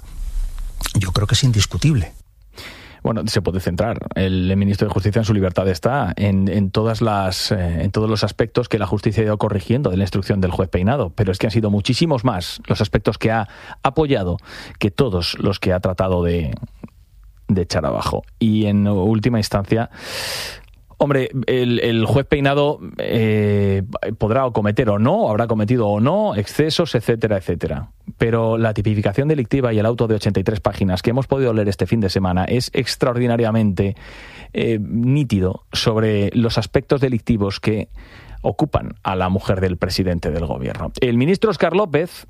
Speaker 7: yo creo que es indiscutible.
Speaker 2: Bueno, se puede centrar el ministro de Justicia en su libertad está en todos los aspectos que la justicia ha ido corrigiendo de la instrucción del juez Peinado, pero es que han sido muchísimos más los aspectos que ha apoyado que todos los que ha tratado de echar abajo. Y en última instancia, hombre, el juez Peinado podrá cometer o no, habrá cometido o no excesos, etcétera, etcétera. Pero la tipificación delictiva y el auto de 83 páginas que hemos podido leer este fin de semana es extraordinariamente nítido sobre los aspectos delictivos que ocupan a la mujer del presidente del Gobierno. El ministro Óscar López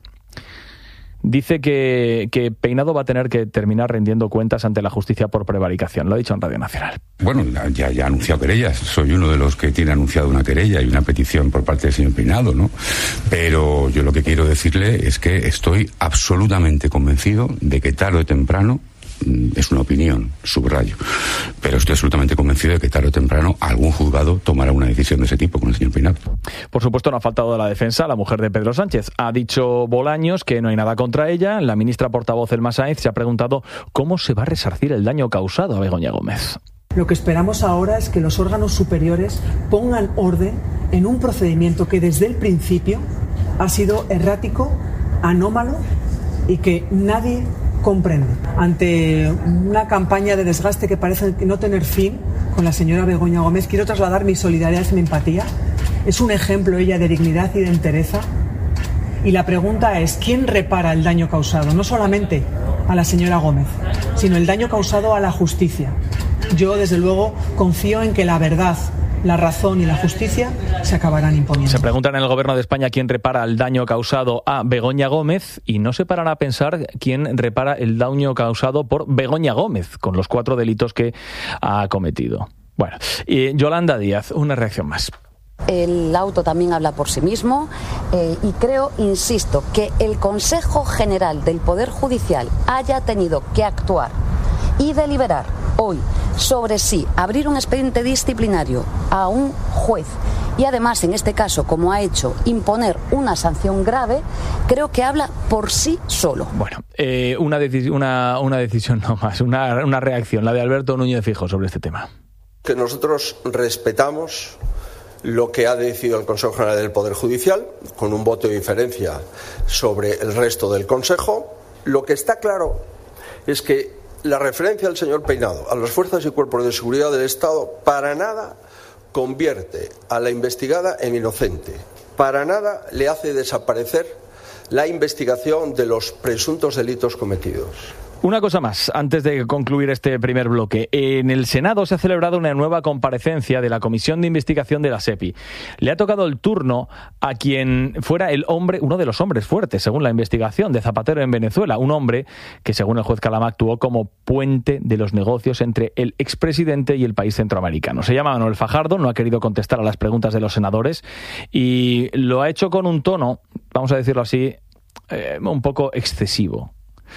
Speaker 2: dice que Peinado va a tener que terminar rendiendo cuentas ante la justicia por prevaricación. Lo ha dicho en Radio Nacional.
Speaker 13: Bueno, ya ha anunciado querellas. Soy uno de los que tiene anunciado una querella y una petición por parte del señor Peinado, ¿no? Pero yo lo que quiero decirle es que estoy absolutamente convencido de que tarde o temprano, es una opinión, subrayo, pero estoy absolutamente convencido de que tarde o temprano algún juzgado tomará una decisión de ese tipo con el señor Peinado.
Speaker 2: Por supuesto, no ha faltado de la defensa la mujer de Pedro Sánchez. Ha dicho Bolaños que no hay nada contra ella. La ministra portavoz Elma Sáenz se ha preguntado cómo se va a resarcir el daño causado a Begoña Gómez.
Speaker 14: Lo que esperamos ahora es que los órganos superiores pongan orden en un procedimiento que desde el principio ha sido errático, anómalo y que nadie comprende. Ante una campaña de desgaste que parece no tener fin con la señora Begoña Gómez, quiero trasladar mi solidaridad y mi empatía. Es un ejemplo ella de dignidad y de entereza. Y la pregunta es, ¿quién repara el daño causado? No solamente a la señora Gómez, sino el daño causado a la justicia. Yo, desde luego, confío en que la verdad, la razón y la justicia se acabarán imponiendo.
Speaker 2: Se preguntan en el Gobierno de España quién repara el daño causado a Begoña Gómez y no se paran a pensar quién repara el daño causado por Begoña Gómez con los 4 delitos que ha cometido. Bueno, y Yolanda Díaz, una reacción más.
Speaker 15: El auto también habla por sí mismo y creo, insisto, que el Consejo General del Poder Judicial haya tenido que actuar y deliberar hoy sobre si abrir un expediente disciplinario a un juez y además en este caso, como ha hecho, imponer una sanción grave, creo que habla por sí solo.
Speaker 2: Bueno, una decisión no más, una reacción, la de Alberto Núñez Feijóo sobre este tema.
Speaker 10: Que nosotros respetamos lo que ha decidido el Consejo General del Poder Judicial, con un voto de diferencia sobre el resto del Consejo. Lo que está claro es que la referencia del señor Peinado a las fuerzas y cuerpos de seguridad del Estado para nada convierte a la investigada en inocente, para nada le hace desaparecer la investigación de los presuntos delitos cometidos.
Speaker 2: Una cosa más, antes de concluir este primer bloque. En el Senado se ha celebrado una nueva comparecencia de la Comisión de Investigación de la SEPI. Le ha tocado el turno a quien fuera uno de los hombres fuertes, según la investigación, de Zapatero en Venezuela. Un hombre que, según el juez Calamá, actuó como puente de los negocios entre el expresidente y el país centroamericano. Se llama Manuel Fajardo, no ha querido contestar a las preguntas de los senadores y lo ha hecho con un tono, vamos a decirlo así, un poco excesivo.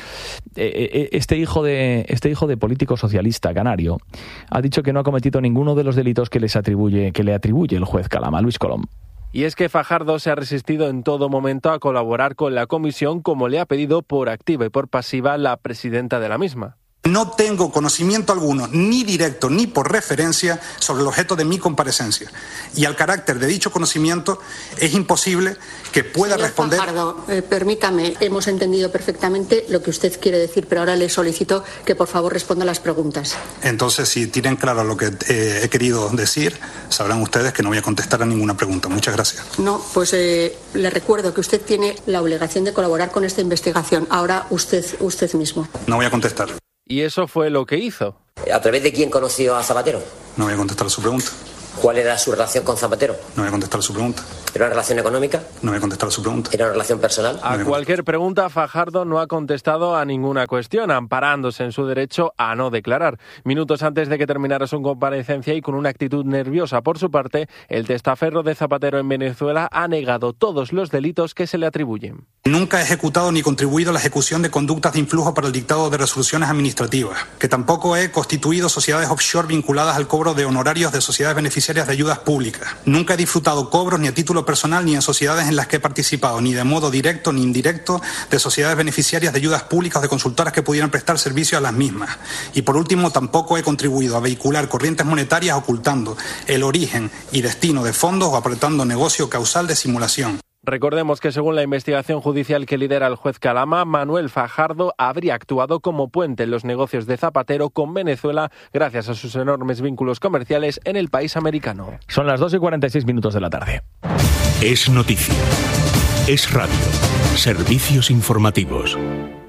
Speaker 2: Este hijo de político socialista canario ha dicho que no ha cometido ninguno de los delitos que le atribuye el juez Calamá. Luis Colom.
Speaker 1: Y es que Fajardo se ha resistido en todo momento a colaborar con la comisión, como le ha pedido por activa y por pasiva la presidenta de la misma.
Speaker 16: No tengo conocimiento alguno, ni directo ni por referencia, sobre el objeto de mi comparecencia. Y al carácter de dicho conocimiento es imposible que pueda responder.
Speaker 17: Fajardo, permítame, hemos entendido perfectamente lo que usted quiere decir, pero ahora le solicito que por favor responda a las preguntas.
Speaker 16: Entonces, si tienen claro lo que he querido decir, sabrán ustedes que no voy a contestar a ninguna pregunta. Muchas gracias.
Speaker 17: No, pues le recuerdo que usted tiene la obligación de colaborar con esta investigación. Ahora usted mismo.
Speaker 16: No voy a contestar.
Speaker 1: Y eso fue lo que hizo.
Speaker 18: ¿A través de quién conoció a Zapatero?
Speaker 16: No voy a contestar a su pregunta.
Speaker 18: ¿Cuál era su relación con Zapatero?
Speaker 16: No voy a contestar a su pregunta.
Speaker 18: ¿Era una relación económica?
Speaker 16: No voy a contestar a su pregunta.
Speaker 18: ¿Era una relación personal?
Speaker 1: A cualquier pregunta, Fajardo no ha contestado a ninguna cuestión, amparándose en su derecho a no declarar. Minutos antes de que terminara su comparecencia y con una actitud nerviosa por su parte, el testaferro de Zapatero en Venezuela ha negado todos los delitos que se le atribuyen.
Speaker 16: Nunca he ejecutado ni contribuido a la ejecución de conductas de influjo para el dictado de resoluciones administrativas, que tampoco he constituido sociedades offshore vinculadas al cobro de honorarios de sociedades beneficiarias de ayudas públicas. Nunca he disfrutado cobros ni a título personal ni en sociedades en las que he participado, ni de modo directo ni indirecto, de sociedades beneficiarias de ayudas públicas o de consultoras que pudieran prestar servicio a las mismas. Y por último, tampoco he contribuido a vehicular corrientes monetarias ocultando el origen y destino de fondos o apretando negocio causal de simulación.
Speaker 1: Recordemos que según la investigación judicial que lidera el juez Calamá, Manuel Fajardo habría actuado como puente en los negocios de Zapatero con Venezuela gracias a sus enormes vínculos comerciales en el país americano.
Speaker 2: Son las 2:46 de la tarde.
Speaker 19: Es noticia. Es radio. Servicios informativos.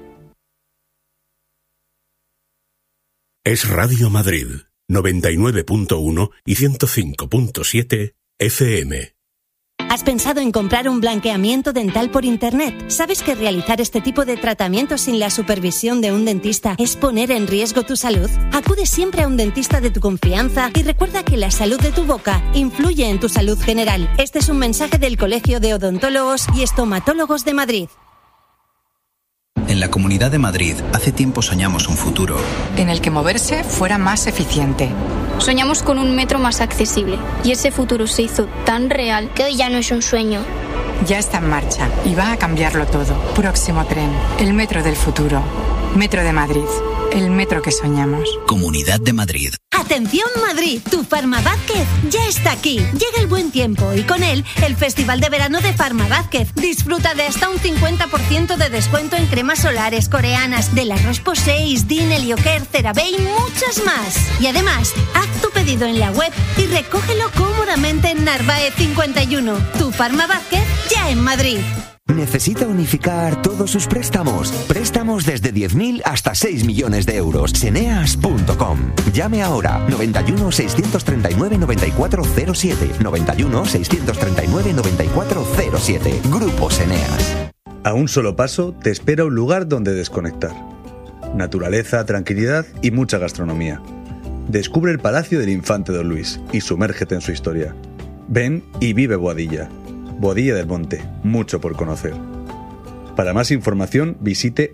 Speaker 19: Es Radio Madrid, 99.1 y 105.7 FM.
Speaker 26: ¿Has pensado en comprar un blanqueamiento dental por internet? ¿Sabes que realizar este tipo de tratamientos sin la supervisión de un dentista es poner en riesgo tu salud? Acude siempre a un dentista de tu confianza y recuerda que la salud de tu boca influye en tu salud general. Este es un mensaje del Colegio de Odontólogos y Estomatólogos de Madrid.
Speaker 27: En la Comunidad de Madrid, hace tiempo soñamos un futuro
Speaker 28: en el que moverse fuera más eficiente.
Speaker 29: Soñamos con un metro más accesible y ese futuro se hizo tan real que hoy ya no es un sueño.
Speaker 28: Ya está en marcha y va a cambiarlo todo. Próximo tren, el metro del futuro. Metro de Madrid, el metro que soñamos.
Speaker 27: Comunidad de Madrid.
Speaker 26: ¡Atención Madrid! Tu Farma Vázquez ya está aquí. Llega el buen tiempo y con él el Festival de Verano de Farma Vázquez. Disfruta de hasta un 50% de descuento en cremas solares coreanas, de la Roche-Posay, Deen, Helioker, CeraVe y muchas más. Y además, haz tu pedido en la web y recógelo cómodamente en Narváez 51. Tu Farma Vázquez ya en Madrid.
Speaker 30: ¿Necesita unificar todos sus préstamos? Préstamos desde 10.000 hasta 6 millones de euros. Seneas.com. Llame ahora. 91 639 9407. 91 639 9407. Grupo Seneas.
Speaker 31: A un solo paso te espera un lugar donde desconectar. Naturaleza, tranquilidad y mucha gastronomía. Descubre el Palacio del Infante Don Luis y sumérgete en su historia. Ven y vive Boadilla. Boadilla del Monte, mucho por conocer. Para más información visite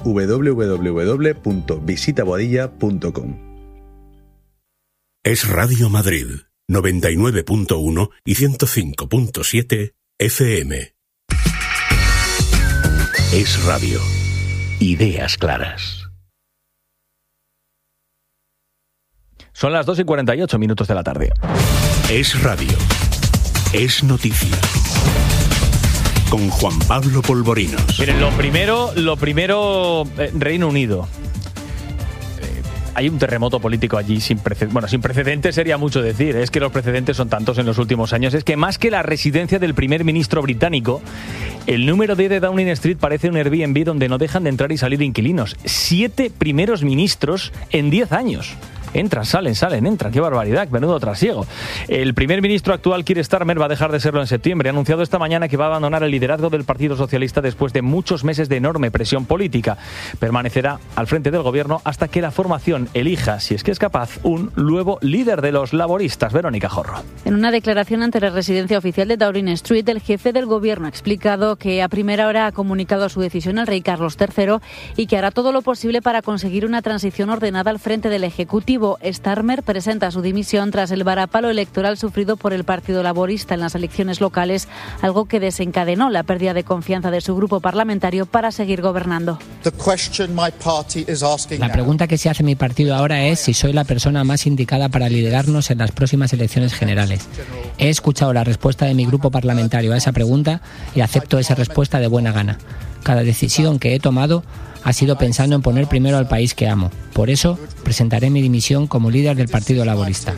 Speaker 31: www.visitaboadilla.com.
Speaker 19: Es Radio Madrid, 99.1 y 105.7 FM. Es Radio. Ideas claras.
Speaker 2: Son las 2:48 de la tarde.
Speaker 19: Es Radio. Es noticia. Con Juan Pablo Polvorinos.
Speaker 2: Miren, lo primero, Reino Unido. Hay un terremoto político allí sin precedentes sería mucho decir. Es que los precedentes son tantos en los últimos años. Es que más que la residencia del primer ministro británico, el número 10 de Downing Street parece un Airbnb donde no dejan de entrar y salir inquilinos. 7 primeros ministros en 10 años. Entran, salen. ¡Qué barbaridad! Menudo trasiego. El primer ministro actual, Keir Starmer, va a dejar de serlo en septiembre. Ha anunciado esta mañana que va a abandonar el liderazgo del Partido Socialista después de muchos meses de enorme presión política. Permanecerá al frente del gobierno hasta que la formación elija, si es que es capaz, un nuevo líder de los laboristas. Verónica Jorro.
Speaker 3: En una declaración ante la residencia oficial de Downing Street, el jefe del gobierno ha explicado que a primera hora ha comunicado su decisión al rey Carlos III y que hará todo lo posible para conseguir una transición ordenada al frente del Ejecutivo. Starmer presenta su dimisión tras el varapalo electoral sufrido por el Partido Laborista en las elecciones locales, algo que desencadenó la pérdida de confianza de su grupo parlamentario para seguir gobernando.
Speaker 4: La pregunta que se hace mi partido ahora es si soy la persona más indicada para liderarnos en las próximas elecciones generales. He escuchado la respuesta de mi grupo parlamentario a esa pregunta y acepto esa respuesta de buena gana. Cada decisión que he tomado ha sido pensando en poner primero al país que amo. Por eso, presentaré mi dimisión como líder del Partido Laborista.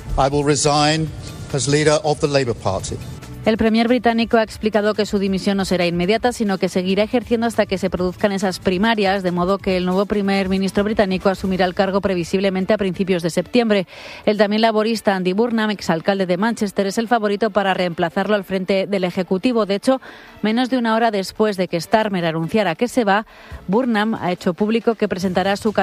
Speaker 3: El premier británico ha explicado que su dimisión no será inmediata, sino que seguirá ejerciendo hasta que se produzcan esas primarias, de modo que el nuevo primer ministro británico asumirá el cargo previsiblemente a principios de septiembre. El también laborista Andy Burnham, exalcalde de Manchester, es el favorito para reemplazarlo al frente del Ejecutivo. De hecho, menos de una hora después de que Starmer anunciara que se va, Burnham ha hecho público que presentará su